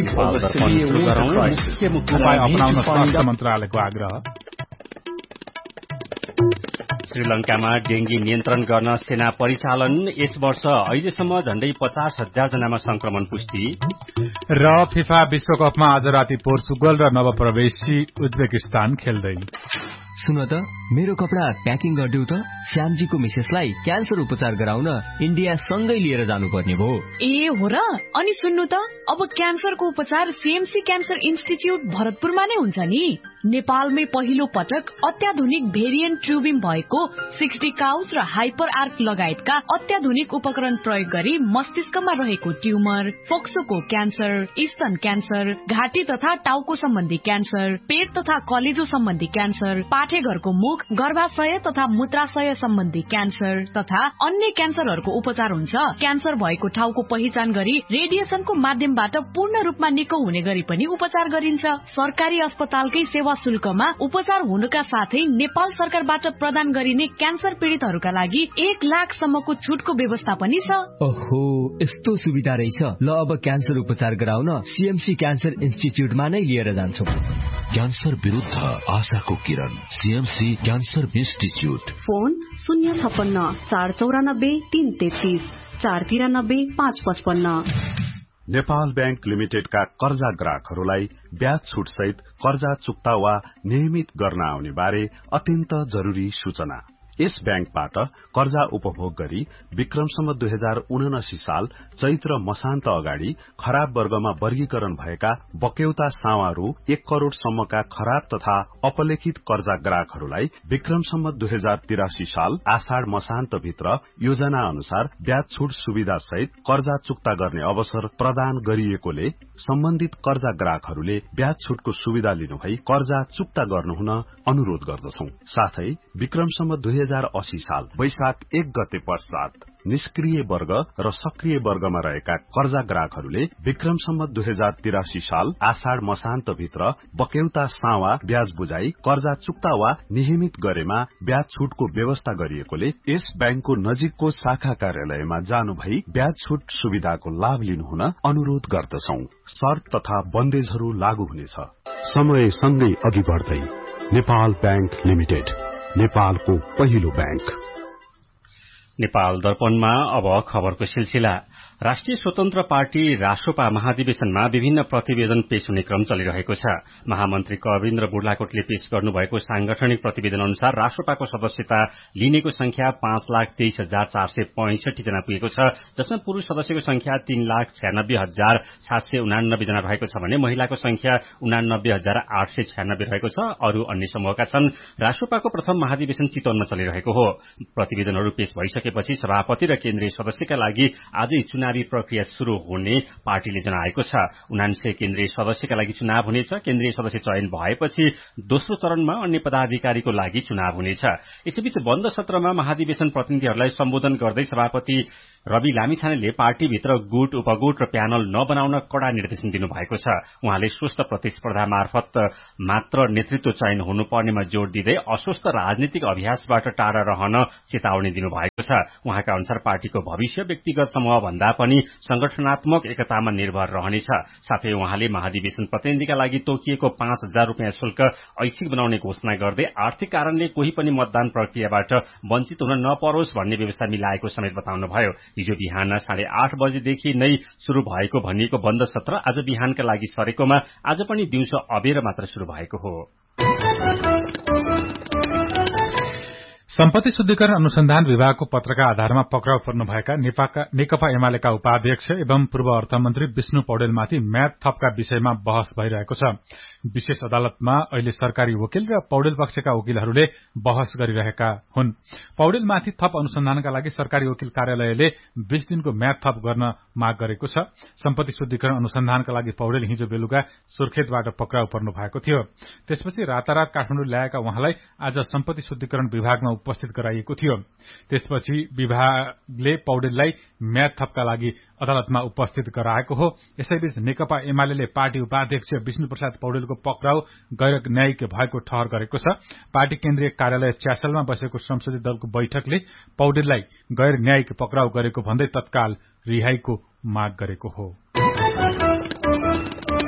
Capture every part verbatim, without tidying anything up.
of the severe water crisis, allowing him to find out मन्त्रालयको आग्रह। श्रीलंकामा dengue नियन्त्रण गर्न सेना परिचालन यस वर्ष अहिलेसम्म झण्डै पचास हजार जनामा संक्रमण पुष्टि र फिफा विश्वकपमा आज राति पोर्चुगल र नवप्रवेशी उज्बेकिस्तान खेल्दै। सुन त मेरो कपडा प्याकिङ गरिदेऊ त श्यामजीको मिसेसलाई क्यान्सर उपचार गराउन इन्डिया सँगै लिएर जानुपर्ने भयो। ए हो र? अनि सुन्नु त अब क्यान्सरको उपचार सीएमसी क्यान्सर इन्स्टिच्युट भरतपुरमा नै हुन्छ नि। नेपालमै पहिलो पटक अत्याधुनिक भेरिएन्ट ट्युबिम भएको सिक्सटी काउस र हाइपर आर्क लगायतका अत्याधुनिक उपकरण प्रयोग गरी मस्तिष्कमा रहेको ट्युमर, फोक्सोको क्यान्सर, स्तन क्यान्सर, घाँटी तथा टाउको सम्बन्धी क्यान्सर, पेट तथा कलेजो सम्बन्धी क्यान्सर, पाठेघरको मुख, गर्भाशय तथा मूत्राशय सम्बन्धी क्यान्सर तथा अन्य क्यान्सरहरूको उपचार हुन्छ। क्यान्सर भएको ठाउँको पहिचान गरी रेडिएसनको माध्यमबाट पूर्ण रूपमा निको हुने गरी पनि उपचार गरिन्छ। सरकारी अस्पतालकै सेवा शुल्कमा उपचार हुनुका साथै नेपाल सरकारबाट प्रदान गरिने क्यान्सर पीड़ितहरूका लागि एक लाख सम्मको छुटको व्यवस्था पनि छ। ओहो, यस्तो सुविधा रहेछ। ल अब क्यान्सर उपचार गराउन सीएमसी क्यान्सर इन्स्टिच्युटमा नै लिएर जान्छौं। क्यान्सर विरुद्ध आशाको किरण, सीएमसी क्यान्सर इन्स्टिच्युट। फोन शून्य छप्पन्न चार चौरानब्बे तीन तेत्तीस चार तिरानब्बे पाँच पचपन्न। नेपाल बैंक लिमिटेडका कर्जा ग्राहकहरूलाई ब्याज छुट सहित कर्जा चुक्ता वा नियमित गर्न आउने बारे अत्यन्त जरूरी सूचना। यस बैंकबाट कर्जा उपभोग गरी विक्रमसम्म दुई हजार उनासी साल चैत्र मसान्त अगाडि खराब वर्गमा वर्गीकरण भएका बक्यौता सावारू एक करोड़ सम्मका खराब तथा अपलेखित कर्जा ग्राहकहरूलाई विक्रमसम्म दुई हजार तिरासी साल आषाढ़ मसान्त भित्र योजना अनुसार ब्याज छुट सुविधा सहित कर्जा चुक्ता गर्ने अवसर प्रदान गरिएकोले सम्बन्धित कर्जा ग्राहकहरूले ब्याज छुटको सुविधा लिनुभई कर्जा चुक्ता गर्नुहुन अनुरोध गर्दछौं। साथै विक्रमसम्म दुई हजार अस्सी साल वैशाख एक गते पश्चात निष्क्रिय वर्ग र सक्रिय वर्गमा रहेका कर्जा ग्राहकहरूले विक्रमसम्म दुई हजार तिरासी साल आषाढ़ मसान्त भित्र बक्यौता सावा ब्याज बुझाई कर्जा चुक्ता वा नियमित गरेमा ब्याज छुटको व्यवस्था गरिएकोले यस बैंकको नजिकको शाखा कार्यालयमा जानु भई ब्याज छुट सुविधाको लाभ लिनुहुन अनुरोध गर्दछौं। शर्त तथा बन्देजहरू लागू हुनेछ। समय सँगै अघि बढ्दै नेपाल बैंक लिमिटेड, नेपालको पहिलो बैंक। नेपाल दर्पणमा अब खबरको सिलसिला। राष्ट्रिय स्वतन्त्र पार्टी रासोपा महाधिवेशनमा विभिन्न प्रतिवेदन पेश हुने क्रम चलिरहेको छ। महामन्त्री कविन्द्र बुढलाकोटले पेश गर्नुभएको सांगठनिक प्रतिवेदन अनुसार रासोपाको सदस्यता लिनेको संख्या पाँच लाख तेइस हजार चार सय पैंसठी जना पुगेको छ, जसमा पुरूष सदस्यको संख्या तीन लाख छ्यानब्बे हजार सात सय उनानब्बे जना रहेको छ भने महिलाको संख्या उनानब्बे हजार आठ सय छ्यानब्बे रहेको छ। अरू अन्य समूहका छन्। रासोपाको प्रथम महाधिवेशन चितवनमा चलिरहेको हो। प्रतिवेदनहरू पेश भइसकेपछि सभापति र केन्द्रीय सदस्यका लागि आजै चुनावी प्रक्रिया शुरू हुने पार्टीले जनाएको छ। उनान्सय केन्द्रीय सदस्यका लागि चुनाव हुनेछ। केन्द्रीय सदस्य चयन भएपछि दोस्रो चरणमा अन्य पदाधिकारीको लागि चुनाव हुनेछ। यसैबीच बन्द सत्रमा महाधिवेशन प्रतिनिधिहरूलाई सम्बोधन गर्दै सभापति रवि लामिछानेले पार्टीभित्र गुट, उपगुट र प्यानल नबनाउन कड़ा निर्देशन दिनुभएको छ। उहाँले स्वस्थ प्रतिस्पर्धा मार्फत मात्र नेतृत्व चयन हुनुपर्नेमा जोड़ दिँदै अस्वस्थ राजनीतिक अभ्यासबाट टाढा रहन चेतावनी दिनुभएको छ। उहाँका अनुसार पार्टीको भविष्य व्यक्तिगत समूह भन्दा पनि संगठनात्मक एकतामा निर्भर रहनेछ। साथै उहाँले महाधिवेशन प्रतिनिधिका लागि तोकिएको पाँच हजार रूपियाँ शुल्क ऐच्छिक बनाउने घोषणा गर्दै आर्थिक कारणले कोही पनि मतदान प्रक्रियाबाट वञ्चित हुन नपरोस् भन्ने व्यवस्था मिलाएको समेत बताउनुभयो। हिजो बिहान साढे आठ बजेदेखि नै शुरू भएको भनिएको बन्द सत्र आज बिहानका लागि सरेकोमा आज पनि दिउँसो अबेर मात्र शुरू भएको हो। सम्पत्ति शुद्धिकरण अनुसन्धान विभागको पत्रका आधारमा पक्राउ पर्नुभएका नेकपा एमालेका उपाध्यक्ष एवं पूर्व अर्थमन्त्री विष्णु पौडेलमाथि म्याद थपका विषयमा बहस भइरहेको छ। विशेष अदालतमा अहिले सरकारी वकिल र पौडेल पक्षका वकिलहरूले बहस गरिरहेका हुन्। पौडेलमाथि थप अनुसन्धानका लागि सरकारी वकिल कार्यालयले बीस दिनको म्याद थप गर्न माग गरेको छ। सम्पत्ति शुद्धिकरण अनुसन्धानका लागि पौडेल हिजो बेलुका सुर्खेतबाट पक्राउ पर्नु भएको थियो। त्यसपछि रातारात काठमाडौँ ल्याएका उहाँलाई आज सम्पत्ति शुद्धिकरण विभागमा उपस्थित गराइएको थियो। त्यसपछि विभागले पौडेललाई म्याद थपका लागि अदालतमा उपस्थित गराएको हो। यसैबीच नेकपा एमाले पार्टी उपाध्यक्ष विष्णु प्रसाद पौडेलको पक्राउ गैर न्यायिक भएको ठहर गरेको छ। पार्टी केन्द्रीय कार्यालय च्यासलमा बसेको संसदीय दलको बैठकले पौडेललाई गैर न्यायिक पक्राउ गरेको भन्दै तत्काल रिहाईको माग गरेको हो।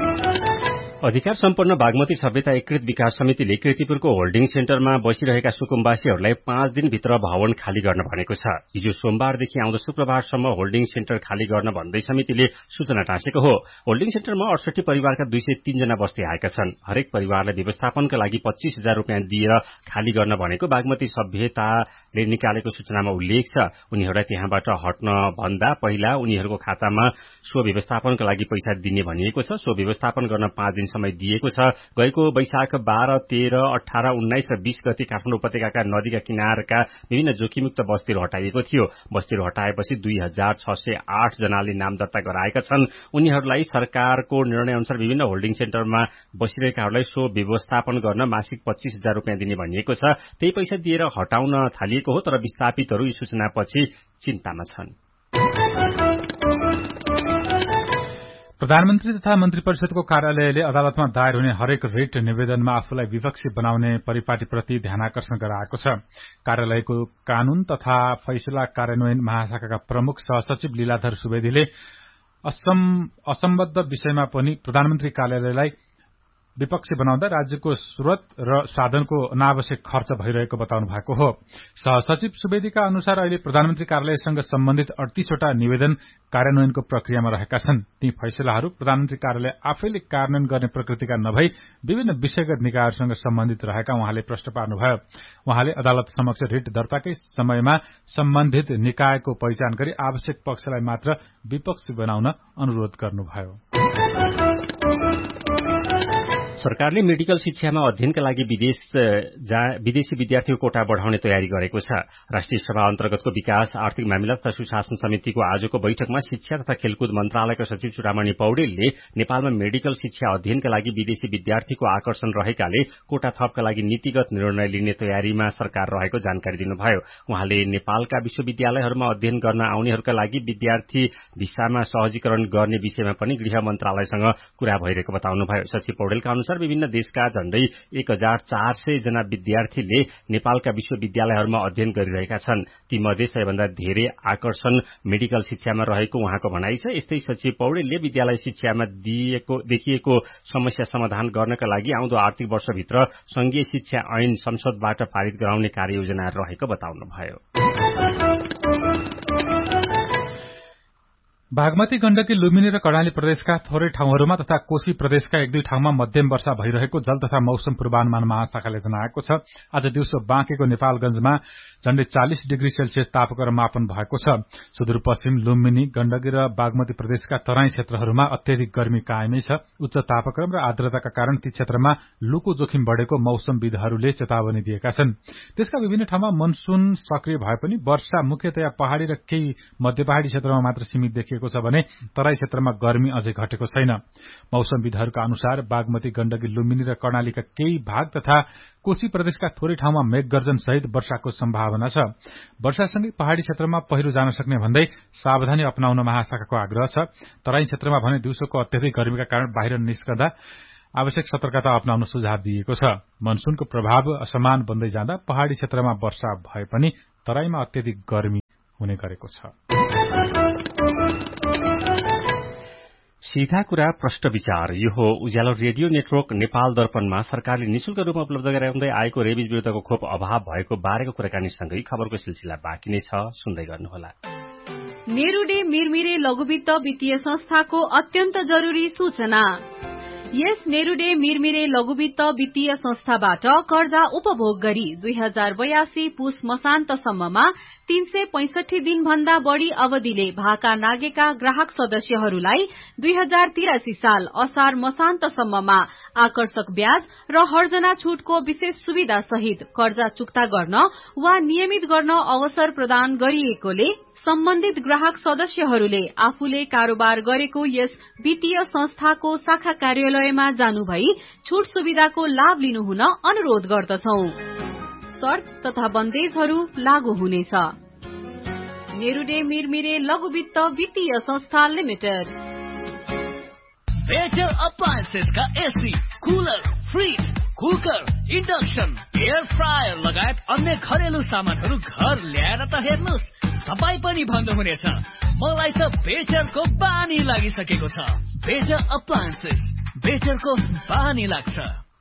अधिकार सम्पन्न बागमती सभ्यता एकीकृत विकास समितिले कीर्तिपुरको होल्डिङ सेन्टरमा बसिरहेका सुकुम्बासीहरूलाई पाँच दिनभित्र भवन खाली गर्न भनेको छ। हिजो सोमबारदेखि आउँदो शुक्रबारसम्म होल्डिङ सेन्टर खाली गर्न भन्दै समितिले सूचना टाँसेको हो। होल्डिङ सेन्टरमा अडसठी परिवारका दुई सय तीन जना बस्दै आएका छन्। हरेक परिवारलाई व्यवस्थापनका लागि पच्चीस हजार रुपियाँ दिएर खाली गर्न भनेको बागमती सभ्यताले निकालेको सूचनामा उल्लेख छ। उनीहरूलाई त्यहाँबाट हट्न भन्दा पहिला उनीहरूको खातामा सो व्यवस्थापनका लागि पैसा दिने भनिएको छ। सो व्यवस्थापन गर्न पाँच दिन समय दिएको छ। गएको वैशाख बाह्र तेह्र अठार उन्नाइस र बीस गते काठमाडौँ उपत्यकाका नदीका किनारका विभिन्न जोखिमयुक्त बस्तीहरू हटाइएको थियो। बस्तीहरू हटाएपछि दुई हजार छ सय आठ जनाले नाम दर्ता गराएका छन्। उनीहरूलाई सरकारको निर्णय अनुसार विभिन्न होल्डिङ सेन्टरमा बसिरहेकाहरूलाई सो व्यवस्थापन गर्न मासिक पच्चीस हजार रुपियाँ दिने भनिएको छ। त्यही पैसा दिएर हटाउन थालिएको हो, तर विस्थापितहरू यी सूचनापछि चिन्तामा छन्। प्रधानमन्त्री तथा मन्त्री परिषदको कार्यालयले अदालतमा दायर हुने हरेक रिट निवेदनमा आफूलाई विपक्षी बनाउने परिपाटीप्रति ध्यानाकर्षण गराएको छ। कार्यालयको कानून तथा फैसला कार्यान्वयन महाशाखाका प्रमुख सहसचिव लीलाधर सुवेदीले असम्बद्ध विषयमा पनि प्रधानमन्त्री कार्यालयलाई विपक्षी बनाउँदा राज्यको स्रोत र साधनको अनावश्यक खर्च भइरहेको बताउनु भएको हो। सहसचिव सुवेदीका अनुसार अहिले प्रधानमन्त्री कार्यालयसँग सम्बन्धित अडतीसवटा निवेदन कार्यान्वयनको प्रक्रियामा रहेका छन्। ती फैसलाहरू प्रधानमन्त्री कार्यालय आफैले कार्यान्वयन गर्ने प्रकृतिका नभई विभिन्न विषयगत निकायहरूसँग सम्बन्धित रहेका उहाँले प्रश्न पार्नुभयो। उहाँले अदालत समक्ष रिट दर्ताकै समयमा सम्बन्धित निकायको पहिचान गरी आवश्यक पक्षलाई मात्र विपक्षी बनाउन अनुरोध गर्नुभयो। सरकारले मेडिकल शिक्षामा अध्ययनका लागि विदेश विदेशी विद्यार्थीको कोटा बढ़ाउने तयारी गरेको छ। राष्ट्रिय सभा अन्तर्गतको विकास, आर्थिक मामिला तथा सुशासन समितिको आजको बैठकमा शिक्षा तथा खेलकुद मन्त्रालयका सचिव चुडामणि पौडेलले नेपालमा मेडिकल शिक्षा अध्ययनका लागि विदेशी विद्यार्थीको आकर्षण रहेकाले कोटा थपका लागि नीतिगत निर्णय लिने तयारीमा सरकार रहेको जानकारी दिनुभयो। उहाँले नेपालका विश्वविद्यालयहरूमा अध्ययन गर्न आउनेहरूका लागि विद्यार्थी भिसामा सहजीकरण गर्ने विषयमा पनि गृह मन्त्रालयसँग कुरा भइरहेको बताउनुभयो। सचिव पौडेलका अनुसार विभिन्न देशका झण्डै एक हजार चार सय जना विद्यार्थीले नेपालका विश्वविद्यालयहरूमा अध्ययन गरिरहेका छन्। तीमध्ये सबैभन्दा धेरै आकर्षण मेडिकल शिक्षामा रहेको उहाँको भनाइ छ। यस्तै सचिव पौडेलले विद्यालय शिक्षामा दिएको देखिएको समस्या समाधान गर्नका लागि आउँदो आर्थिक वर्षभित्र संघीय शिक्षा ऐन संसदबाट पारित गराउने कार्ययोजना रहेको बताउनुभयो। बागमती गण्डकी लुम्बिनी र कर्णाली प्रदेशका थोरै ठाउँहरूमा तथा कोशी प्रदेशका एक दुई ठाउँमा मध्यम वर्षा भइरहेको जल तथा मौसम पूर्वानुमान महाशाखाले जनाएको छ। आज दिउँसो बाँकेको नेपालगंजमा झण्डै चालिस डिग्री सेल्सियस तापक्रम मापन भएको छ। सुदूरपश्चिम लुम्बिनी, गण्डकी र बागमती प्रदेशका तराई क्षेत्रहरूमा अत्यधिक गर्मी कायमै छ। उच्च तापक्रम र आर्द्रताका कारण ती क्षेत्रमा लुको जोखिम बढ़ेको मौसमविदहरूले चेतावनी दिएका छन्। त्यसका विभिन्न ठाउँमा मनसून सक्रिय भए पनि वर्षा मुख्यतया पहाड़ी र केही मध्य पहाड़ी क्षेत्रमा मात्र सीमित देखिएको छ भने तराई क्षेत्रमा गर्मी अझै घटेको छैन। मौसमविदहरूका अनुसार बागमती, गण्डकी, लुम्बिनी र कर्णालीका केही भाग तथा कोशी प्रदेशका थोरै ठाउँमा मेघगर्जन सहित वर्षाको सम्भावना छ। वर्षासँगै पहाड़ी क्षेत्रमा पहिरो जान सक्ने भन्दै सावधानी अपनाउन महाशाखाको आग्रह छ। तराई क्षेत्रमा भने दिउँसोको अत्यधिक गर्मीका कारण बाहिर निस्कँदा आवश्यक सतर्कता अपनाउन सुझाव दिएको छ। मनसूनको प्रभाव असमान बन्दै जाँदा पहाड़ी क्षेत्रमा वर्षा भए पनि तराईमा अत्यधिक गर्मी हुने गरेको छ। सीधा कुरा प्रश्न विचार। यो हो उज्यालो रेडियो नेटवर्क नेपाल दर्पणमा सरकारले निशुल्क रूपमा उपलब्ध गराउँदै आएको रेबिज विरुद्धको खोप अभाव भएको बारेको कुराकानीसँगै खबरको सिलसिला बाँकी नै छ, सुन्दै गर्नुहोला। नेरूडे मिरमिरे लघुवित्त वित्तीय संस्थाको अत्यन्त जरूरी सूचना। यस नेरूडे मिरमिरे लघुवित्त वित्तीय संस्थाबाट कर्जा उपभोग गरी दुई हजार बयासी पुस मसान्तसम्ममा तीन सय पैंसठी दिन भन्दा बढ़ी अवधिले भाका नागेका ग्राहक सदस्यहरूलाई दुई हजार तिरासी साल असार मसान्तसम्ममा आकर्षक ब्याज र हर्जना छूटको विशेष सुविधा सहित कर्जा चुक्ता गर्न वा नियमित गर्न अवसर प्रदान गरिएकोले सम्बन्धित ग्राहक सदस्यहरूले आफूले कारोबार गरेको यस वित्तीय संस्थाको शाखा कार्यालयमा जानुभई छूट सुविधाको लाभ लिनुहुन अनुरोध गर्दछौ। शर्त तथा बन्देजहरू लागू हुनेछ। नेरूडे मिरमिरे लघुवित्त वित्तीय संस्था लिमिटेड। बेटर अप्लायन्सेस का AC, cooler, fridge, cooker, induction, air fryer लगायत अन्य घरेलु सामानहरू घर ल्याएर त हेर्नुस्, तपाई पनि भन्नुहुनेछ मलाई त बेटरको बानी लागिसकेको छ। बेटर अप्लायन्सेस बेटरको बानी लाग्छ।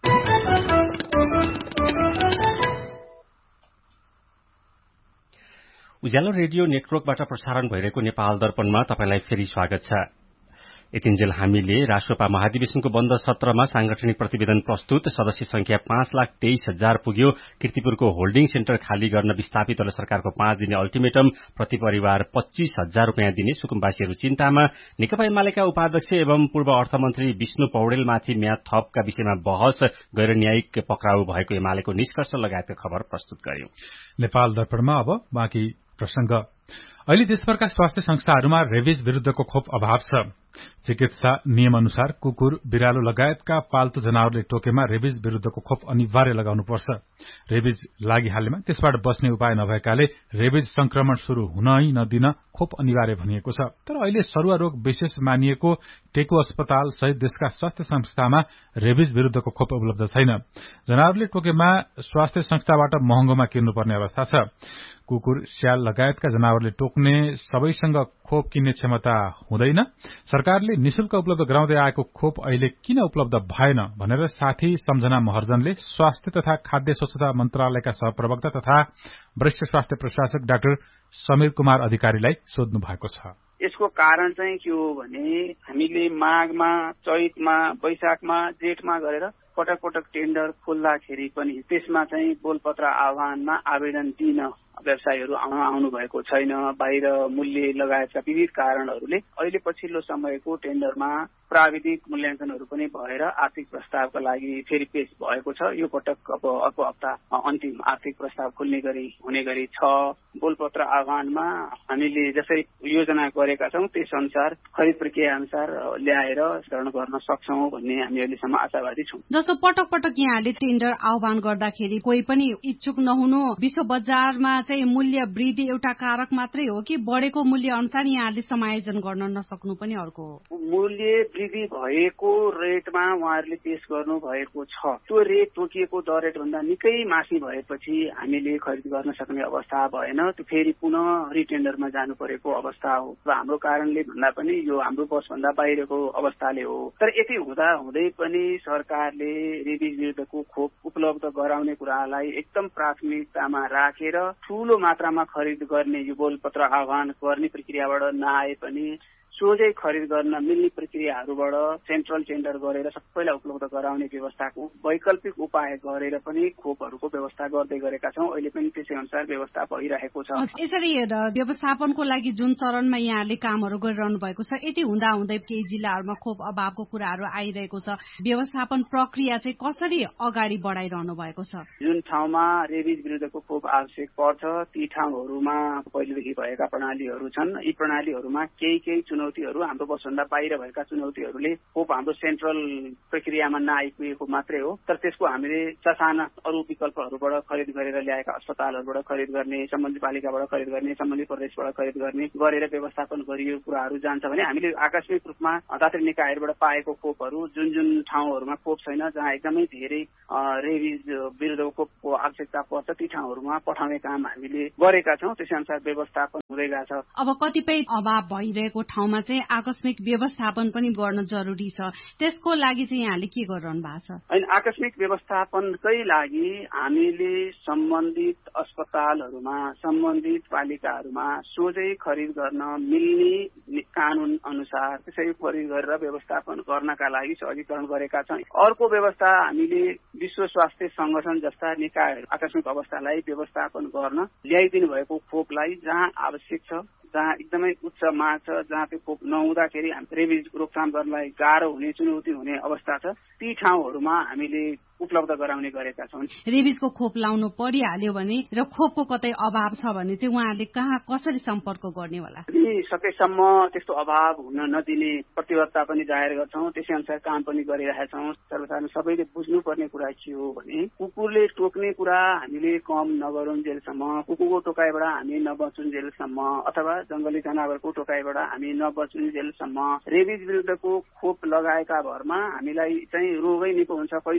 उज्यालो रेडियो नेटवर्कबाट प्रसारण भइरहेको नेपाल दर्पणमा तपाईलाई फेरि स्वागत छ। यतिन्जेल हामीले राष्ट्रपा महाधिवेशनको बन्द सत्रमा सांगठनिक प्रतिवेदन प्रस्तुत, सदस्य संख्या पाँच लाख तेइस हजार पुग्यो, कीर्तिपुरको होल्डिङ सेन्टर खाली गर्न विस्थापित तल सरकारको पाँच दिने अल्टिमेटम, प्रति परिवार पच्चीस हजार रूपियाँ दिने, सुकुम्बासीहरू चिन्तामा, नेकपा एमालेका उपाध्यक्ष एवं पूर्व अर्थमन्त्री विष्णु पौडेलमाथि म्याद थपका विषयमा बहस, गैर न्यायिक पक्राउ भएको एमालेको निष्कर्ष लगायतका खबर प्रस्तुत गर्यौं। नेपाल दर्पणमा अब बाँकी प्रसंग। अहिले देशभरका स्वास्थ्य संस्थाहरूमा रेबिज विरूद्धको खोप अभाव छ। चिकित्सा नियम अनुसार कुकुर, बिरालो लगायतका पाल्तु जनावरले टोकेमा रेबिज विरूद्धको खोप अनिवार्य लगाउनुपर्छ। रेबिज लागिहालेमा त्यसबाट बस्ने उपाय नभएकाले रेबिज संक्रमण शुरू हुनै नदिन खोप अनिवार्य भनिएको छ। तर अहिले सरुवा रोग विशेष मानिएको टेको अस्पताल सहित देशका स्वास्थ्य संस्थामा रेबिज विरूद्धको खोप उपलब्ध छैन। जनावरले टोकेमा स्वास्थ्य संस्थाबाट महँगोमा किन्नुपर्ने अवस्था छ। कुकुर, स्याल लगायतका जनावरले टोक्ने सबैसँग खोप किन्ने क्षमता हुँदैन। सरकारले निशुल्क उपलब्ध गराउँदै आएको खोप अहिले किन उपलब्ध भएन भनेर साथी सम्झना महर्जनले स्वास्थ्य तथा खाद्य स्वच्छता मन्त्रालयका सहप्रवक्ता तथा वरिष्ठ स्वास्थ्य प्रशासक डाक्टर समीर कुमार अधिकारीलाई सोध्नु भएको छ। यसको कारण चाहिँ के हो भने हामीले माघमा, चैतमा, वैशाखमा, जेठमा गरेर पटक पटक टेन्डर खोल्दाखेरि पनि त्यसमा चाहिँ बोलपत्र आह्वानमा आवेदन दिन व्यवसायीहरू आउनु भएको छैन। बाहिर मूल्य लगायतका विविध कारणहरूले अहिले पछिल्लो समयको टेन्डरमा प्राविधिक मूल्याङ्कनहरू पनि भएर आर्थिक प्रस्तावका लागि फेरि पेश भएको छ। यो पटक अब अर्को हप्ता अन्तिम आर्थिक प्रस्ताव खुल्ने गरी हुने गरी छ। बोलपत्र आह्वानमा हामीले जसरी योजना गरेका छौं त्यस अनुसार खरिद प्रक्रिया अनुसार ल्याएर वितरण गर्न सक्छौं भन्ने हामी अहिलेसम्म आशावादी छौं। जस्तो पटक पटक यहाँले टेन्डर आह्वान गर्दाखेरि कोही पनि इच्छुक नहुनु, विश्व बजारमा चाहिँ मूल्य वृद्धि एउटा कारक मात्रै हो कि बढेको मूल्य अनुसार यहाँले समायोजन गर्न नसक्नु पनि अर्को हो? मूल्य वृद्धि भएको रेटमा उहाँहरूले पेश गर्नु भएको छ। त्यो रेट तोकिएको दर रेट भन्दा निकै माथि भएपछि हामीले खरिद गर्न सक्ने अवस्था भएन। त्यो फेरि पुनः रिटेन्डरमा जानु परेको अवस्था हो। र हाम्रो कारणले भन्दा पनि यो हाम्रो बसभन्दा बाहिरको अवस्थाले हो। तर यति हुँदा हुँदै पनि सरकारले रेबिज विरुद्धको खोप उपलब्ध गराउने कुरालाई एकदम प्राथमिकतामा राखेर ठूलो मात्रामा खरिद गर्ने यो बोलपत्र आह्वान गर्ने प्रक्रियाबाट नआए पनि सोझै खरिद गर्न मिल्ने प्रक्रियाहरूबाट सेन्ट्रल टेन्डर गरेर सबैलाई उपलब्ध गराउने व्यवस्थाको वैकल्पिक उपाय गरेर पनि खोपहरूको व्यवस्था गर्दै गरेका छौं। अहिले पनि त्यसै अनुसार व्यवस्था भइरहेको छ। यसरी व्यवस्थापनको लागि जुन चरणमा यहाँले कामहरू गरिरहनु भएको छ, यति हुँदा हुँदै केही जिल्लाहरूमा खोप अभावको कुराहरू आइरहेको छ। व्यवस्थापन प्रक्रिया चाहिँ कसरी अगाडि बढाइरहनु भएको छ? जुन ठाउँमा रेबिज विरुद्धको खोप आवश्यक पर्छ ती ठाउँहरूमा पहिलेदेखि भएका प्रणालीहरू छन्। यी प्रणालीहरूमा केही केही चुनौतीहरू हाम्रो बसभन्दा बाहिर भएका चुनौतीहरूले खोप हाम्रो सेन्ट्रल प्रक्रियामा नआइपुगेको मात्रै हो। तर त्यसको हामीले ससाना अरू विकल्पहरूबाट खरिद गरेर ल्याएका अस्पतालहरूबाट खरिद गर्ने, सम्बन्धित पालिकाबाट खरिद गर्ने, सम्बन्धित प्रदेशबाट खरिद गर्ने गरेर व्यवस्थापन गरिएको कुराहरू जान्छ भने हामीले आकस्मिक रूपमा दात्री निकायहरूबाट पाएको खोपहरू जुन जुन ठाउँहरूमा खोप छैन, जहाँ एकदमै धेरै रेबिज विरुद्धको खोपको आवश्यकता पर्छ ती ठाउँहरूमा पठाउने काम हामीले गरेका छौं। त्यसै अनुसार व्यवस्थापन हुँदै गएको छ। अब कतिपय अभाव भइरहेको ठाउँमा चाहिँ आकस्मिक व्यवस्थापन पनि गर्न जरुरी छ। त्यसको लागि चाहिँ यहाँले के गरिरहनु भएको छ? अनि आकस्मिक व्यवस्थापनकै लागि हामीले सम्बन्धित अस्पतालहरूमा, सम्बन्धित पालिकाहरूमा सोझै खरिद गर्न मिल्ने कानून अनुसार त्यसै खरिद गरेर व्यवस्थापन गर्नका लागि सहजीकरण गरेका छौं। अर्को व्यवस्था हामीले विश्व स्वास्थ्य संगठन जस्ता निकायहरू आकस्मिक अवस्थालाई व्यवस्थापन गर्न ल्याइदिनु भएको खोपलाई जहाँ आवश्यक छ, जहाँ एकदमै उच्च माग छ, जहाँ त्यो खोप नहुँदाखेरि रेबिज रोकथाम गर्नलाई गाह्रो हुने, चुनौती हुने अवस्था छ, ती ठाउँहरूमा हामीले उपलब्ध गराउने गरेका छौं। रेबिजको खोप लाउनु परिहाल्यो भने र खोपको कतै अभाव छ भने चाहिँ उहाँले कहाँ कसरी सम्पर्क गर्ने होला? सकेसम्म त्यस्तो अभाव हुन नदिने प्रतिबद्धता पनि जाहेर गर्छौं। त्यसै अनुसार काम पनि गरिरहेका छौं। सर्वसाधारण सबैले बुझ्नुपर्ने कुरा के हो भने कुकुरले टोक्ने कुरा हामीले कम नगरुन्जेलसम्म, कुकुरको टोकाइबाट हामी नबचुन्जेलसम्म अथवा जंगली जनावरको टोकाइबाट हामी नबचुन्जेलसम्म रेबिज विरुद्धको खोप लगाएका भरमा हामीलाई चाहिँ रोगै निको हुन्छ, कहिले रोगै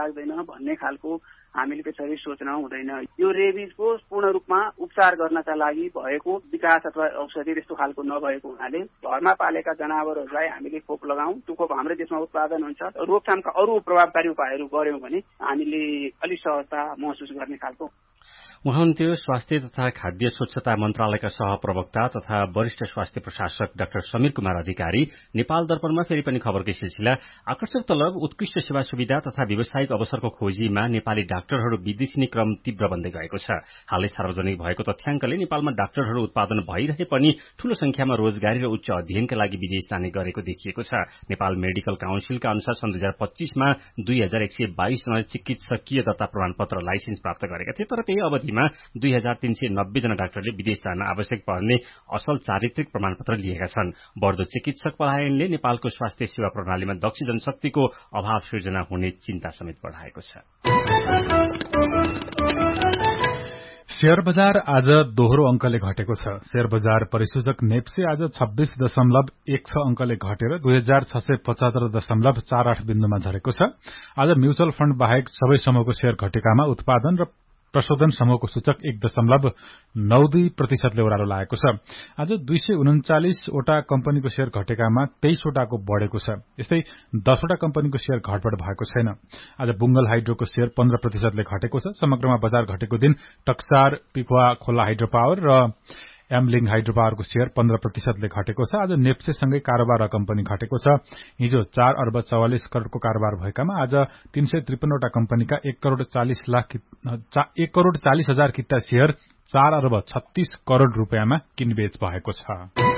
लाग्दैन भन्ने खालको हामीले त्यसरी सोच्न हुँदैन। यो रेबिजको पूर्ण रूपमा उपचार गर्नका लागि भएको विकास अथवा औषधि त्यस्तो खालको नभएको हुनाले घरमा पालेका जनावरहरूलाई हामीले खोप लगाउँ, त्यो खोप हाम्रो देशमा उत्पादन हुन्छ, रोकथामका अरू प्रभावकारी उपायहरू गर्यौं भने हामीले अलि सहजता महसुस गर्ने खालको। उहाँनुहुन्थ्यो स्वास्थ्य तथा खाद्य स्वच्छता मन्त्रालयका सहप्रवक्ता तथा वरिष्ठ स्वास्थ्य प्रशासक डाक्टर समीर कुमार अधिकारी। नेपाल दर्पणमा फेरि पनि खबरकै सिलसिला। आकर्षक तलब, उत्कृष्ट सेवा सुविधा तथा व्यावसायिक अवसरको खोजीमा नेपाली डाक्टरहरू विदेशिने क्रम तीव्र बन्दै गएको छ। हालै सार्वजनिक भएको तथ्याङ्कले नेपालमा डाक्टरहरू उत्पादन भइरहे पनि ठूलो संख्यामा रोजगारी र उच्च अध्ययनका लागि विदेश जाने गरेको देखिएको छ। नेपाल मेडिकल काउन्सिलका अनुसार सन् दुई हजार पच्चीसमा दुई हजार एक सय बाइस जनाले चिकित्सकीय दत्ता प्रमाणपत्र लाइसेन्स प्राप्त गरेका थिए, तर त्यही अवधिमा दुई हजार तीन सय नब्बे जना डाक्टरले विदेश जान आवश्यक पर्ने असल चारित्रिक प्रमाणपत्र लिएका छन्। बढ़दो चिकित्सक पलायनले नेपालको स्वास्थ्य सेवा प्रणालीमा दक्ष जनशक्तिको अभाव सृजना हुने चिन्ता समेत बढ़ाएको छ। शेयर बजार आज दोहोरो अंकले घटेको छ। शेयर बजार परिसूचक नेप्से आज छब्बीस दशमलव एक छ अंकले घटेर दुई हजार छ सय पचहत्तर दशमलव चार आठ बिन्दुमा झरेको छ। आज म्युचुअल फण्ड बाहेक सबै समूहको शेयर घटेकामा उत्पादन र प्रशोधन समूहको सूचक एक दशमलव नौ दुई प्रतिशतले ओह्रालो लागेको छ। आज दुई सय उन्चालिसवटा कम्पनीको शेयर घटेकामा तेइसवटाको बढ़ेको छ। यस्तै दसवटा कम्पनीको शेयर घटबढ़ भएको छैन। आज बुंगल हाइड्रोको शेयर पन्ध्र प्रतिशतले घटेको छ। समग्रमा बजार घटेको दिन टक्सार, पिखुवा खोला हाइड्रो पावर र एमलिङ हाइड्रो पावरको शेयर पन्ध्र प्रतिशतले घटेको छ। आज नेप्सेसँगै कारोबार र कम्पनी घटेको छ। हिजो चार अर्ब चौवालिस करोड़को कारोबार भएकामा आज तीन सय त्रिपन्नवटा कम्पनीका एक करोड़ चालिस लाख एक करोड़ चालिस हजार किता शेयर चार अर्ब छत्तीस करोड़ रूपियाँमा किनबेच भएको छ।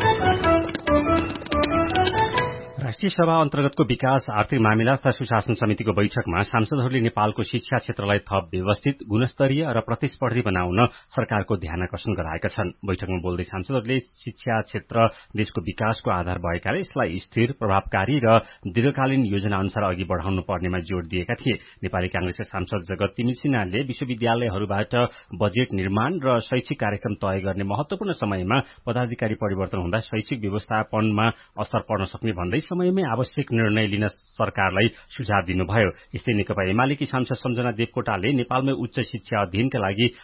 राष्ट्रिय सभा अन्तर्गतको विकास, आर्थिक मामिला तथा सुशासन समितिको बैठकमा सांसदहरूले नेपालको शिक्षा क्षेत्रलाई थप व्यवस्थित, गुणस्तरीय र प्रतिस्पर्धी बनाउन सरकारको ध्यानाकर्षण गराएका छन्। बैठकमा बोल्दै सांसदहरूले शिक्षा क्षेत्र देशको विकासको आधार भएकाले यसलाई स्थिर, प्रभावकारी र दीर्घकालीन योजना अनुसार अघि बढ़ाउनु पर्नेमा जोड़ दिएका थिए। नेपाली कांग्रेसका सांसद जगत तिमिल सिन्हाले विश्वविद्यालयहरूबाट बजेट निर्माण र शैक्षिक कार्यक्रम तय गर्ने महत्वपूर्ण समयमा पदाधिकारी परिवर्तन हुँदा शैक्षिक व्यवस्थापनमा असर पर्न सक्ने भन्दै समयमै आवश्यक निर्णय लिन सरकारलाई सुझाव दिनुभयो। यस्तै नेकपा एमालेकी सांसद सम्झना देवकोटाले नेपालमै उच्च शिक्षा अध्ययनका लागि